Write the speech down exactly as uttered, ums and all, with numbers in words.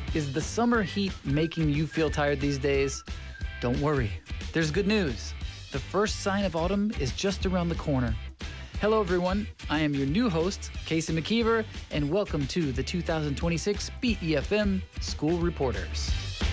Is the summer heat making you feel tired these days? Don't worry, there's good news. The first sign of autumn is just around the corner. Hello everyone, I am your new host, Casey McKeever, and welcome to the two thousand twenty-six B E F M School Reporters.